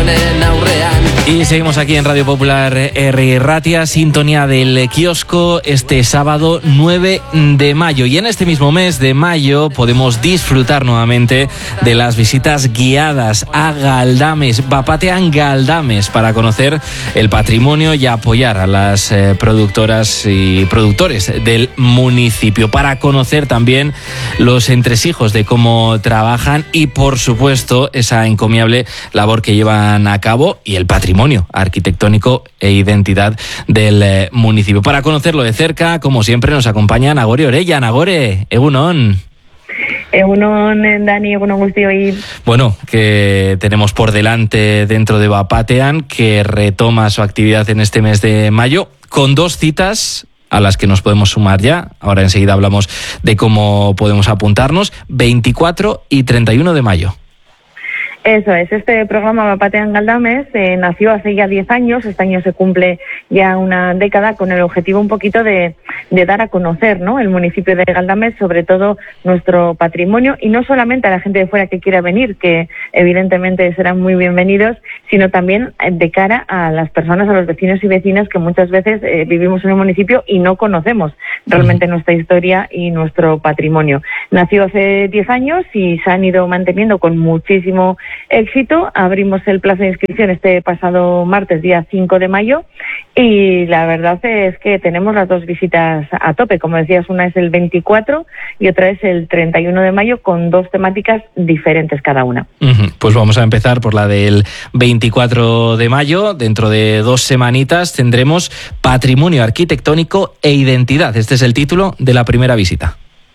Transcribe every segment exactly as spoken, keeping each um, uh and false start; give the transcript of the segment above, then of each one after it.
honen aurrean. Y seguimos aquí en Radio Popular Herri Ratia, sintonía del kiosco, este sábado nueve de mayo. Y en este mismo mes de mayo podemos disfrutar nuevamente de las visitas guiadas a Galdames, Bapatean Galdames, para conocer el patrimonio y apoyar a las eh, productoras y productores del municipio, para conocer también los entresijos de cómo trabajan y, por supuesto, esa encomiable labor que llevan a cabo y el patrimonio arquitectónico e identidad del eh, municipio. Para conocerlo de cerca, como siempre, nos acompaña Nagore Orella. Nagore, egunon. Egunon, Dani, egunon guztioi. Bueno, que tenemos por delante dentro de Bapatean, que retoma su actividad en este mes de mayo, con dos citas a las que nos podemos sumar ya. Ahora enseguida hablamos de cómo podemos apuntarnos. veinticuatro y treinta y uno de mayo. Eso es, este programa Bapatean Galdames eh, nació hace ya diez años, este año se cumple ya una década, con el objetivo un poquito de, de dar a conocer, ¿no?, el municipio de Galdames, sobre todo nuestro patrimonio, y no solamente a la gente de fuera que quiera venir, que evidentemente serán muy bienvenidos, sino también de cara a las personas, a los vecinos y vecinas que muchas veces eh, vivimos en un municipio y no conocemos realmente nuestra historia y nuestro patrimonio. Nació hace diez años y se han ido manteniendo con muchísimo éxito. Abrimos el plazo de inscripción este pasado martes, día cinco de mayo, y la verdad es que tenemos las dos visitas a tope. Como decías, una es el veinticuatro y otra es el treinta y uno de mayo, con dos temáticas diferentes cada una. Uh-huh. Pues vamos a empezar por la del veinticuatro de mayo. Dentro de dos semanitas tendremos Patrimonio Arquitectónico e Identidad. Este es el título de la primera visita.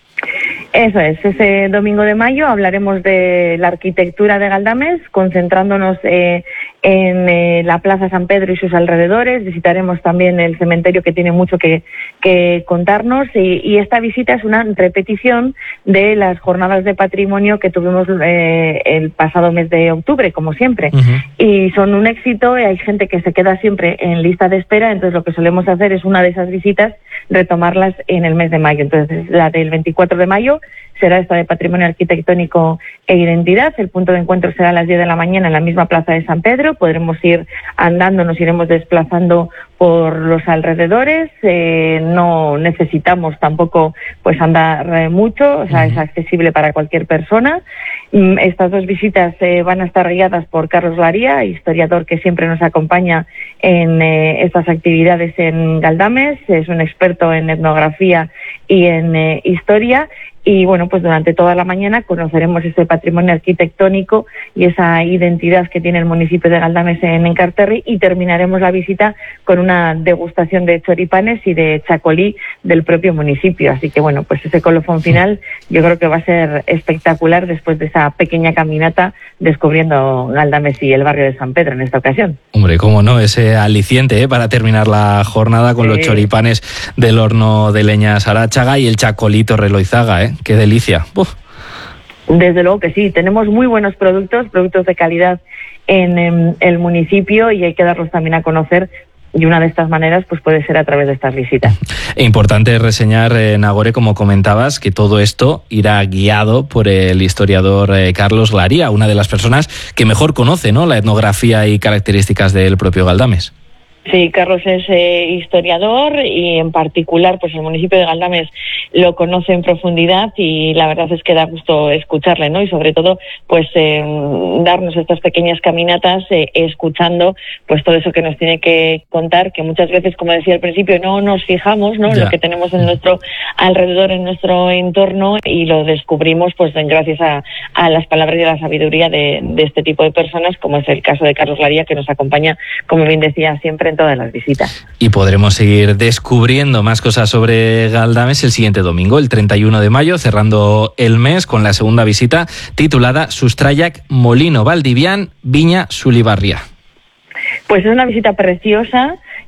Eso es, ese domingo de mayo hablaremos de la arquitectura de Galdames, concentrándonos eh, en eh, la Plaza San Pedro y sus alrededores. Visitaremos también el cementerio, que tiene mucho que, que contarnos, y, y esta visita es una repetición de las jornadas de patrimonio que tuvimos eh, el pasado mes de octubre, como siempre. Uh-huh. Y son un éxito, y hay gente que se queda siempre en lista de espera, entonces lo que solemos hacer es una de esas visitas, retomarlas en el mes de mayo. Entonces, la del veinticuatro de mayo será esta de Patrimonio Arquitectónico e Identidad. El punto de encuentro será a las diez de la mañana en la misma Plaza de San Pedro. Podremos ir andando, nos iremos desplazando por los alrededores. Eh, no necesitamos tampoco pues andar eh, mucho, o sea, es accesible para cualquier persona. Mm, estas dos visitas eh, van a estar guiadas por Carlos Laría, historiador que siempre nos acompaña en eh, estas actividades en Galdames. Es un experto en etnografía y en eh, historia. Y bueno, pues durante toda la mañana conoceremos ese patrimonio arquitectónico y esa identidad que tiene el municipio de Galdames en Enkarterri, y terminaremos la visita con una degustación de choripanes y de chacolí del propio municipio. Así que bueno, pues ese colofón final yo creo que va a ser espectacular después de esa pequeña caminata descubriendo Galdames y el barrio de San Pedro en esta ocasión. Hombre, cómo no, ese aliciente ¿eh? para terminar la jornada con sí. los choripanes del horno de leña Saráchaga y el chacolí Torreloizaga, ¿eh? ¡Qué delicia! Uf. Desde luego que sí, tenemos muy buenos productos, productos de calidad en, en el municipio, y hay que darlos también a conocer, y una de estas maneras pues puede ser a través de estas visitas. E importante reseñar, eh, Nagore, como comentabas, que todo esto irá guiado por el historiador eh, Carlos Laría, una de las personas que mejor conoce, ¿no?, la etnografía y características del propio Galdames. Sí, Carlos es eh, historiador, y en particular pues el municipio de Galdames lo conoce en profundidad, y la verdad es que da gusto escucharle, ¿no? Y sobre todo pues eh, darnos estas pequeñas caminatas eh, escuchando pues todo eso que nos tiene que contar, que muchas veces, como decía al principio, no nos fijamos, ¿no?, en lo que tenemos en nuestro alrededor, en nuestro entorno, y lo descubrimos pues gracias a, a las palabras y a la sabiduría de, de este tipo de personas, como es el caso de Carlos Laría, que nos acompaña, como bien decía, siempre en todas las visitas. Y podremos seguir descubriendo más cosas sobre Galdames el siguiente domingo, el treinta y uno de mayo, cerrando el mes con la segunda visita titulada Sustraiak Molino Valdivian Viña Sulibarria. Pues es una visita preciosa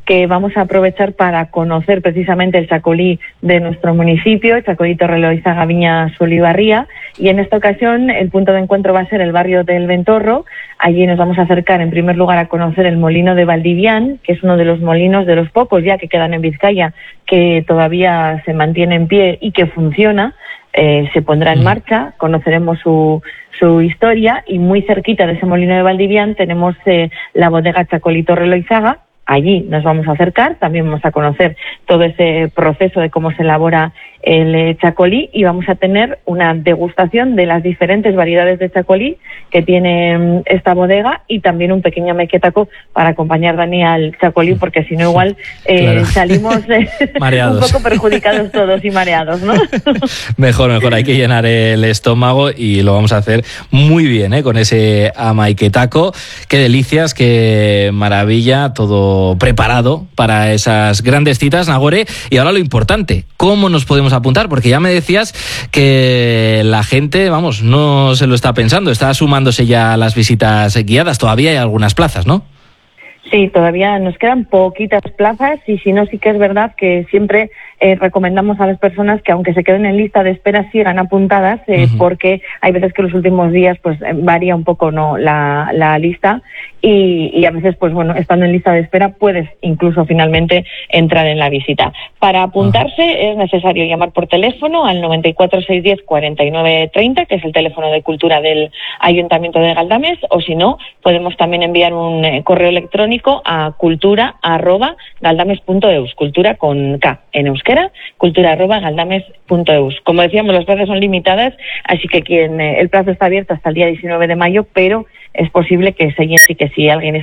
que vamos a aprovechar para conocer precisamente el chacolí de nuestro municipio, Chacolí Torreloizaga Viña Solivarría, y en esta ocasión el punto de encuentro va a ser el barrio del Ventorro. Allí nos vamos a acercar en primer lugar a conocer el molino de Valdivián, que es uno de los molinos de los pocos ya que quedan en Vizcaya, que todavía se mantiene en pie y que funciona. Eh, se pondrá en marcha, conoceremos su, su historia, y muy cerquita de ese molino de Valdivián tenemos eh, la bodega Chacolí Torreloizaga. Allí nos vamos a acercar, también vamos a conocer todo ese proceso de cómo se elabora el eh, chacolí, y vamos a tener una degustación de las diferentes variedades de chacolí que tiene um, esta bodega, y también un pequeño mequetaco para acompañar, Dani, al chacolí, porque si no igual eh, claro. salimos eh, un poco perjudicados todos y mareados, ¿no? Mejor, mejor, hay que llenar el estómago y lo vamos a hacer muy bien, ¿eh? Con ese amaiquetaco. Qué delicias, qué maravilla, todo preparado para esas grandes citas, Nagore. Y ahora lo importante, ¿cómo nos podemos apuntar? Porque ya me decías que la gente, vamos, no se lo está pensando, está sumándose ya a las visitas guiadas. Todavía hay algunas plazas, ¿no? Sí, todavía nos quedan poquitas plazas, y si no, sí que es verdad que siempre eh, recomendamos a las personas que, aunque se queden en lista de espera, sigan apuntadas, eh, uh-huh. porque hay veces que los últimos días pues varía un poco, ¿no?, la, la lista, y, y a veces, pues bueno, estando en lista de espera puedes incluso finalmente entrar en la visita. Para apuntarse uh-huh. es necesario llamar por teléfono al noventa y cuatro, seiscientos diez, cuarenta y nueve treinta, que es el teléfono de cultura del Ayuntamiento de Galdames, o si no, podemos también enviar un eh, correo electrónico a cultura arroba galdames punto eus, cultura con K en euskera, cultura arroba galdames punto eus. Como decíamos, las plazas son limitadas, así que quien eh, el plazo está abierto hasta el día diecinueve de mayo, pero es posible que se llene, y que si alguien